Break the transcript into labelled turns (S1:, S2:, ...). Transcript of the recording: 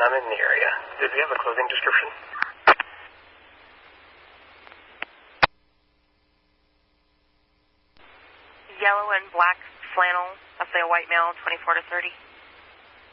S1: I'm in the area. Did we have a clothing description?
S2: Yellow and black flannel, I'll say a white male, 24 to 30.